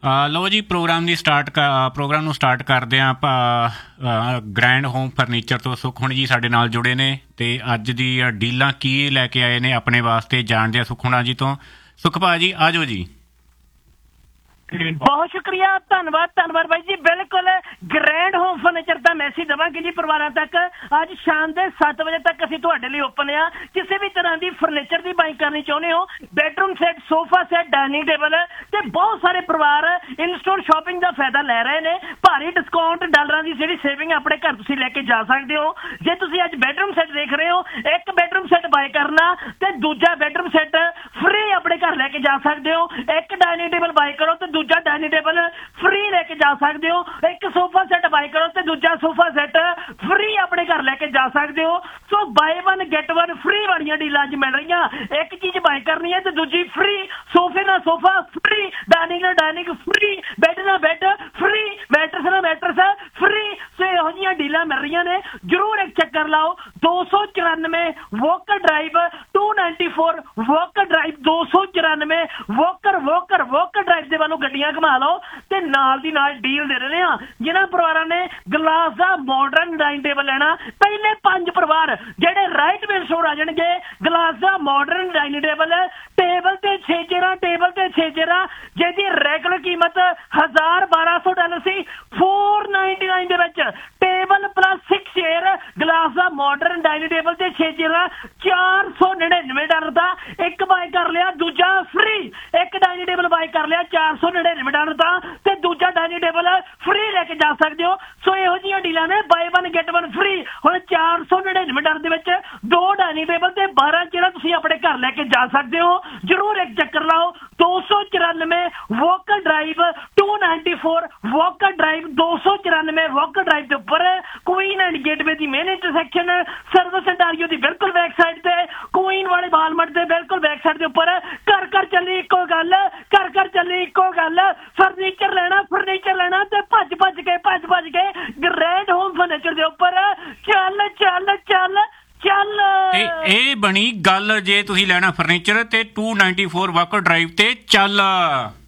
ਲਓ ਜੀ, ਪ੍ਰੋਗਰਾਮ ਨੂੰ ਸਟਾਰਟ ਕਰਦੇ ਹਾਂ ਆਪਾਂ ਗ੍ਰੈਂਡ ਹੋਮ ਫਰਨੀਚਰ ਤੋਂ। ਸੁਖ ਹੁਣ ਜੀ ਸਾਡੇ ਨਾਲ ਜੁੜੇ ਨੇ ਅਤੇ ਅੱਜ ਦੀ ਡੀਲਾਂ ਕੀ ਲੈ ਕੇ ਆਏ ਨੇ ਆਪਣੇ ਵਾਸਤੇ ਜਾਣਦੇ ਆ ਸੁਖ ਹੁਣਾਂ ਜੀ ਤੋਂ। ਸੁਖ ਭਾਅ ਜੀ ਆ ਜਾਓ ਜੀ। ਬਹੁਤ ਸ਼ੁਕਰੀਆ, ਧੰਨਵਾਦ ਬਾਈ ਜੀ। ਬਿਲਕੁਲ ਗ੍ਰੈਂਡ ਹੋਮ ਫਰਨੀਚਰ ਦਾ ਮੈਸੇਜ ਦੇਵਾਂਗੇ ਜੀ ਪਰਿਵਾਰਾਂ ਤੱਕ। ਅੱਜ ਸ਼ਾਮ ਦੇ 7 ਵਜੇ ਤੱਕ ਅਸੀਂ ਤੁਹਾਡੇ ਲਈ ਓਪਨ ਆ। ਕਿਸੇ ਵੀ ਤਰ੍ਹਾਂ ਦੀ ਫਰਨੀਚਰ ਦੀ ਬਾਈ ਕਰਨੀ ਚਾਹੁੰਦੇ ਹੋ, bedroom set, sofa set, dining table ਤੇ ਬਹੁਤ ਸਾਰੇ ਪਰਿਵਾਰ ਇਨ ਸਟੋਰ ਸ਼ਾਪਿੰਗ ਦਾ ਫਾਇਦਾ ਲੈ ਰਹੇ ਨੇ। ਭਾਰੀ ਡਿਸਕਾਊਂਟ, ਡਾਲਰਾਂ ਦੀ ਜਿਹੜੀ ਸੇਵਿੰਗ ਆਪਣੇ ਘਰ ਤੁਸੀਂ ਲੈ ਕੇ ਜਾ ਸਕਦੇ ਹੋ। ਜੇ ਤੁਸੀਂ ਅੱਜ ਬੈਡਰੂਮ ਸੈੱਟ ਦੇਖ ਰਹੇ ਹੋ, ਇੱਕ ਬੈਡਰੂਮ ਸੈੱਟ ਬਾਈ ਕਰਨਾ ਤੇ ਦੂਜਾ ਬੈਡਰੂਮ ਸੈੱਟ ਫ੍ਰੀ ਆਪਣੇ ਘਰ ਲੈ ਕੇ ਜਾ ਸਕਦੇ ਹੋ। ਇੱਕ ਡਾਈਨਿੰਗ ਟੇਬਲ ਬਾਈ ਕਰੋ ਤੇ ਦੂਜਾ ਡਾਈਨਿੰਗ ਟੇਬਲ ਫ੍ਰੀ ਲੈ ਕੇ ਜਾ ਸਕਦੇ ਹੋ। ਇੱਕ ਸੋਫਾ ਸੈੱਟ ਬਾਈ ਕਰੋ ਤੇ ਦੂਜਾ ਸੋਫਾ ਸੈੱਟ ਫ੍ਰੀ ਆਪਣੇ ਘਰ ਲੈ ਕੇ ਜਾ ਸਕਦੇ ਹੋ। ਸੋ ਬਾਈ 1 ਗੈਟ 1 ਫ੍ਰੀ ਵਾਲੀਆਂ ਡੀਲਾਂ ਅੱਜ ਮਿਲ ਰਹੀਆਂ। ਇੱਕ ਚੀਜ਼ ਬਾਈ ਕਰਨੀ ਹੈ ਤੇ ਦੂਜੀ ਫ੍ਰੀ। ਸੋਫੇ ਨਾਲ ਸੋਫਾ ਫ੍ਰੀ, ਡਾਈਨਿੰਗ ਨਾਲ ਡਾਈਨਿੰਗ ਫ੍ਰੀ, ਬੈੱਡ ਨਾਲ ਬੈੱਡ ਫ੍ਰੀ, ਮੈਟਰਸ ਨਾਲ ਮੈਟਰਸ ਫ੍ਰੀ। ਸੋ ਇਹੋ ਜਿਹੀਆਂ ਡੀਲਾਂ ਮਿਲ ਰਹੀਆਂ ਨੇ, ਜ਼ਰੂਰ ਇੱਕ ਚੱਕਰ ਲਾਓ। 294 walker drive, 294 walker drive, 294 walker drive ਦੇ ਵੱਲੋਂ ਗੱਡੀਆਂ ਘੁਮਾ ਲਓ ਤੇ ਨਾਲ ਦੀ ਨਾਲ ਡੀਲ ਦੇ ਰਹੇ ਆ। ਜਿਨ੍ਹਾਂ ਪਰਿਵਾਰਾਂ ਨੇ ਗਲਾਸ ਦਾ ਮਾਡਰਨ ਡਾਈਨਿੰਗ ਟੇਬਲ ਲੈਣਾ, ਪਹਿਲੇ 5 ਪਰਿਵਾਰ ਜਿਹੜੇ ਰਾਈਟ ਵੇ ਸਟੋਰ ਆ ਜਾਣਗੇ। ਗਲਾਸ ਦਾ ਮਾਡਰਨ ਡਾਈਨਿੰਗ ਟੇਬਲ ਤੇ 6 ਚੇਅਰਾਂ ਜਿਹਦੀ ਰੈਗੂਲਰ ਕੀਮਤ $1,000-1,200 ਸੀ, $499 ਦੇ ਵਿੱਚ ਟੇਬਲ ਪਲੱਸ 6 ਚੇਅਰ, ਗਲਾਸ ਦਾ ਮਾਡਰਨ ਡਾਈਨਿੰਗ ਟੇਬਲ ਤੇ 6 ਚੇਅਰਾਂ, $499 ਦਾ। ਇੱਕ ਬਾਈ ਕਰ ਲਿਆ ਦੂਜਾ ਫ੍ਰੀ। ਇੱਕ ਡਾਈਨਿੰਗ ਟੇਬਲ ਬਾਈ ਕਰ ਲਿਆ $499 ਦਾ ਤੇ ਦੂਜਾ ਡਾਈਨਿੰਗ ਟੇਬਲ ਫ੍ਰੀ ਲੈ ਕੇ ਜਾ ਸਕਦੇ ਹੋ। ਸੋ ਇਹੋ ਜਿਹੀਆਂ ਡੀਲਾਂ ਨੇ, ਬਾਈ 1 ਗੈਟ 1 ਫ੍ਰੀ। ਹੁਣ $499 ਦੇ ਵਿੱਚ 2 ਡਾਈਨਿੰਗ ਟੇਬਲ ਤੇ 12 ਚੇਅਰਾਂ ਤੁਸੀਂ ਆਪਣੇ ਘਰ ਲੈ ਕੇ ਜਾ ਸਕਦੇ ਹੋ। ਜ਼ਰੂਰ ਇੱਕ ਚੱਕਰ ਲਾਓ। 294 walker drive, 294 walker drive, 294 walker drive ਦੇ ਉੱਪਰ Queen and gateway the main intersection, service Ontario ਦੀ ਬਿਲਕੁਲ ਬੈਕ ਸਾਈਡ ਤੇ, ਕੁਈਨ ਵਾਲੇ ਵਾਲਮਾਰਟ ਦੇ ਬਿਲਕੁਲ ਬੈਕ ਸਾਈਡ ਦੇ ਉੱਪਰ। ਘਰ ਚੱਲੀ ਇੱਕੋ ਗੱਲ, ਫਰਨੀਚਰ ਲੈਣਾ ਤੇ ਭੱਜ ਕੇ ਗ੍ਰੈਂਡ ਹੋਮ ਫਰਨੀਚਰ ਦੇ ਉੱਪਰ ਚੱਲ। ਤੇ ਇਹ ਬਣੀ ਗੱਲ, ਜੇ ਤੁਸੀਂ ਲੈਣਾ ਫਰਨੀਚਰ ਤੇ 294 ਵਾਕਰ ਡਰਾਈਵ ਤੇ ਚੱਲ।